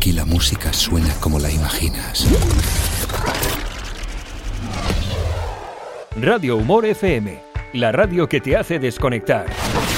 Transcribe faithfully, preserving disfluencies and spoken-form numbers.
Aquí la música suena como la imaginas. Radio Humor F M, la radio que te hace desconectar.